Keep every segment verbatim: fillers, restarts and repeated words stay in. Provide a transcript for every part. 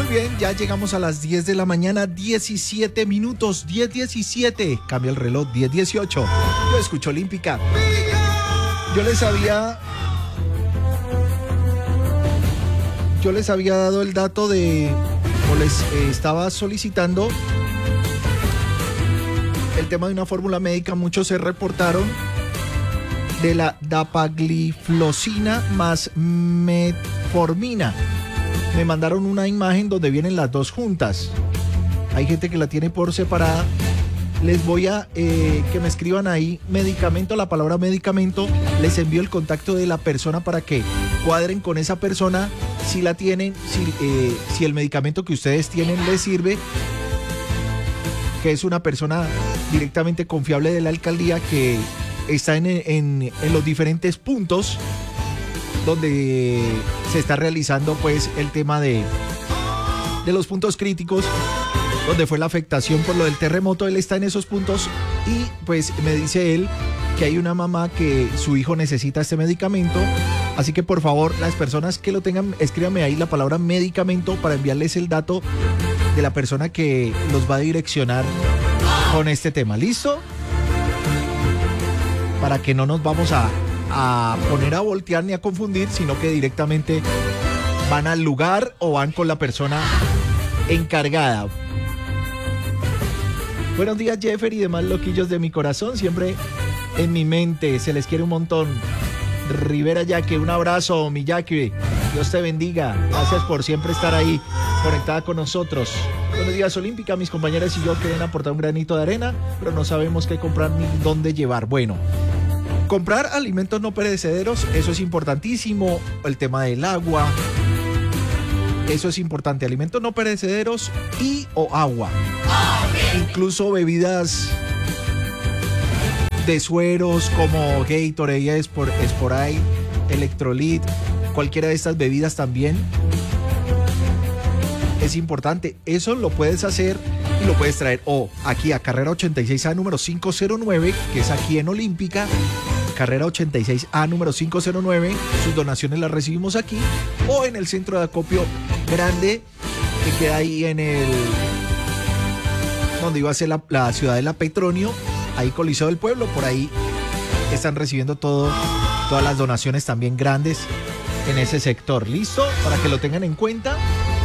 Muy bien, ya llegamos a las diez de la mañana, diecisiete minutos, diez diecisiete. Cambia el reloj, diez dieciocho. Yo escucho Olímpica. Yo les había... Yo les había dado el dato de... O les eh, estaba solicitando el tema de una fórmula médica. Muchos se reportaron de la dapagliflozina más metformina. Me mandaron una imagen donde vienen las dos juntas. Hay gente que la tiene por separada. Les voy a eh, que me escriban ahí medicamento, la palabra medicamento. Les envío el contacto de la persona para que cuadren con esa persona si la tienen, si, eh, si el medicamento que ustedes tienen les sirve, que es una persona directamente confiable de la alcaldía que está en, en, en los diferentes puntos donde se está realizando pues el tema de, de los puntos críticos, donde fue la afectación por lo del terremoto. Él está en esos puntos y pues me dice él que hay una mamá que su hijo necesita este medicamento, así que por favor las personas que lo tengan, escríbanme ahí la palabra medicamento para enviarles el dato de la persona que los va a direccionar con este tema. ¿Listo? Para que no nos vamos a a poner a voltear ni a confundir, sino que directamente van al lugar o van con la persona encargada. Buenos días, Jeffer y demás loquillos de mi corazón, siempre en mi mente, se les quiere un montón. Rivera Yaque, un abrazo, mi Yaque, Dios te bendiga, gracias por siempre estar ahí conectada con nosotros. Buenos días, Olímpica, mis compañeras y yo quieren aportar un granito de arena, pero no sabemos qué comprar ni dónde llevar. Bueno, comprar alimentos no perecederos, eso es importantísimo. El tema del agua, eso es importante. Alimentos no perecederos y o agua. Incluso bebidas de sueros como Gatorade, Sporite, Electrolit, cualquiera de estas bebidas también es importante. Eso lo puedes hacer y lo puedes traer o aquí a Carrera ochenta y seis A número quinientos nueve, que es aquí en Olímpica. Carrera ochenta y seis A número quinientos nueve, sus donaciones las recibimos aquí, o en el centro de acopio grande que queda ahí en el donde iba a ser la, la Ciudadela Petronio, ahí Coliseo del Pueblo, por ahí están recibiendo todo, todas las donaciones también grandes en ese sector. ¿Listo? Para que lo tengan en cuenta.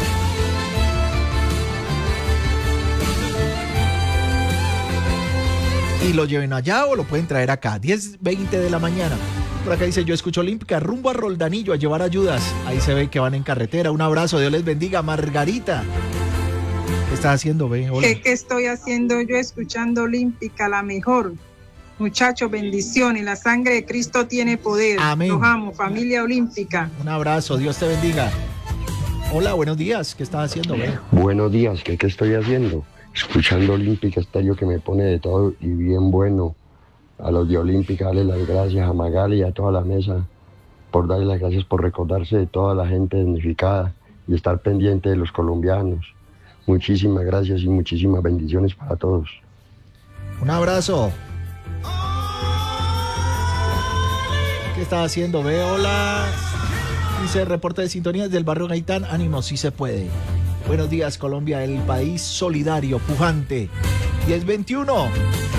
Y lo lleven allá o lo pueden traer acá. diez veinte de la mañana. Por acá dice, yo escucho Olímpica, rumbo a Roldanillo a llevar ayudas. Ahí se ve que van en carretera. Un abrazo, Dios les bendiga. Margarita, ¿qué estás haciendo, ve? Hola. ¿Qué, ¿Qué estoy haciendo yo escuchando Olímpica, la mejor? Muchachos, bendiciones. La sangre de Cristo tiene poder. Amén. Los amo, familia Olímpica. Un abrazo, Dios te bendiga. Hola, buenos días. ¿Qué estás haciendo, ve? Buenos días, ¿qué, qué estoy haciendo? Escuchando Olímpica Estéreo, que me pone de todo y bien bueno. A los de Olímpica, darle las gracias a Magali y a toda la mesa por darle las gracias por recordarse de toda la gente damnificada y estar pendiente de los colombianos. Muchísimas gracias y muchísimas bendiciones para todos. Un abrazo. ¿Qué estás haciendo? Ve, hola. Dice reporte de sintonías del barrio Gaitán. Ánimo, sí se puede. Buenos días, Colombia, el país solidario, pujante. diez veintiuno.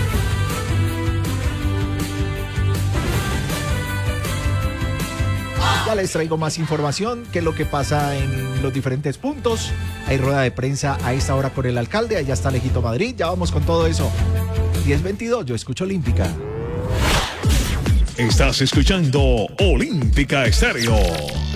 Ya les traigo más información, qué es lo que pasa en los diferentes puntos. Hay rueda de prensa a esta hora con el alcalde, allá está Lejito Madrid, ya vamos con todo eso. diez veintidós, yo escucho Olímpica. Estás escuchando Olímpica Estéreo.